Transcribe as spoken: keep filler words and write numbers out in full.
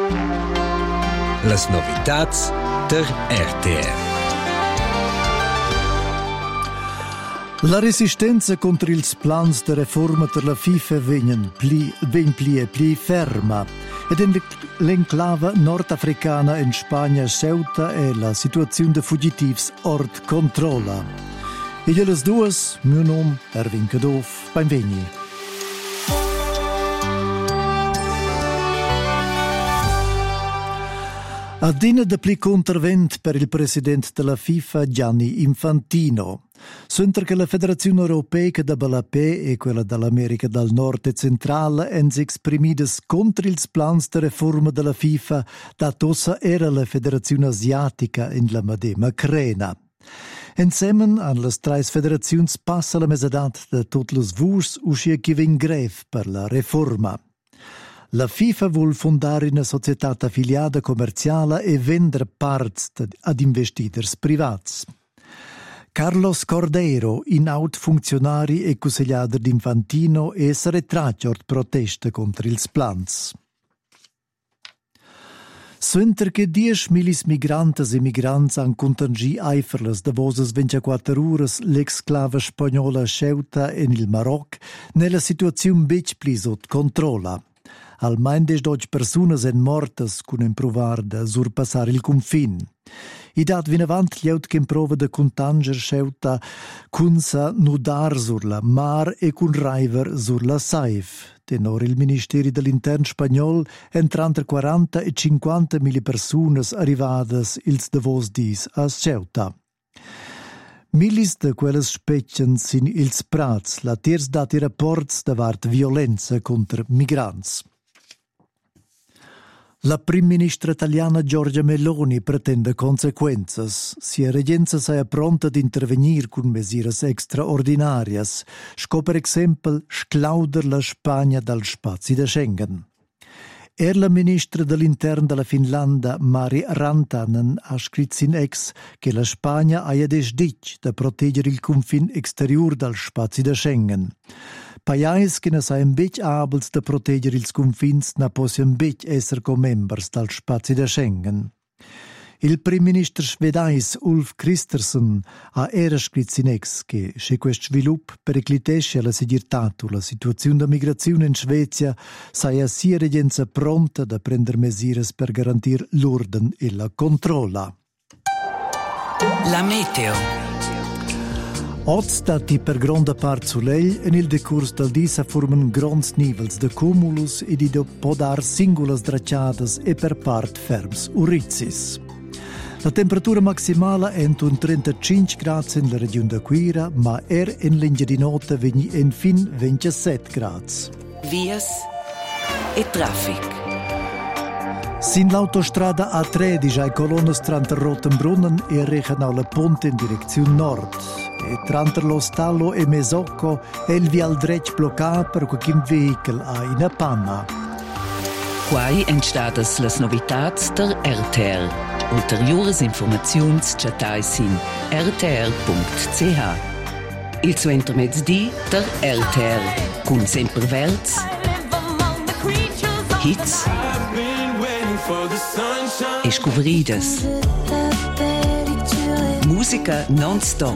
Las novitats der R T R. La resistenza contro ils plans de reforma per la FIFA vegnan pli, ben pli e pli ferma. Ed in l'enclava nordafricana in Spagna Ceuta e la situazione de fugitivs ord controlla. E le duas, mio nome Erwin Cadoff, benvegni. A dina de pli contravent per il presidente della FIFA Gianni Infantino. Suenter che la Federazione Europea da Balapè e quella dell'America del Nord e Centrale ens esprimidas contro ils plans de reforma della FIFA da tossa era la Federazione Asiatica in la medema crena. Insieme an las trais federaziuns passa la mesadat de tot los vurs uscia chi vegn grev per la reforma. La FIFA vuol fondare una società affiliata commerciale e vendere parts ad investitors privats. Carlos Cordeiro, inaut funzionari e consigliader d'Infantino, es retracciort protesta contro ils plans. Suenter che dies milis migrantes e migrants han contangi eiferles de vosas ventiquattro ures l'exclava spagnola Ceuta en il Maroc nella situazione bec pli sot controlla. Almain des dodge personas en mortas cun improvar de surpassar il confin. I dat vin avant glieut che improva de contanger Ceuta cun sa nudar sur la mar e cun raiver sur la saif. Tenor il Ministeri dell'Intern spagnol entranter quaranta e cinquanta mila personas arrivadas ils davos dis a Ceuta. Milis de quelles spetchen sin ils prats, la tiers dati rapports davart violenza contra migrants. La prim ministra italiana Giorgia Meloni pretende consequenzas. Sia regenza sia pronta ad intervenir con mesiras extraordinarias, sco per exempel sclauder la Spagna dal spazio de Schengen. Er la ministra dell'Intern della Finlandia, Mari Rantanen, ha scritto in ex che la Spagna ha desdic da proteggere il confin exterior dal spazio de Schengen. Pajais che ne saien bec abels da proteggere ils confins na possian bec esser co-members dal spazio de Schengen. Il prim minister svedais Ulf Kristersson ha era scritto in ex che se quest svilup periclitesce la segirtato la situazione da migrazione in Svezia saia sia regenza pronta da prender mesures per garantir l'ordine e la controlla. La meteo. Oggi stati per grande parte soleil e nel decurs del dì si formano grandi nivels de cumulus e di podar singulas dracciadas e per part ferms urizzis. La temperatura maximale è un trentacinque gradi in la regione de Quira, ma er in linea di nota vegni in fin ventisette gradi. Vias e traffic. Sin l'autostrada A tredici ai colonne tra Rottenbrunnen e recano la ponte in direzione nord. E tra lo stallo e Mesocco è il vial dretg bloccato per qualche veicolo ha una panna. Quai entstadas las novitats der R T R. Ulteriores informaziuns chatai sin r t r punct c h. Il suo intermezdi der R T R. Con sempre verts, hits e scouvridas. Musica non-stop.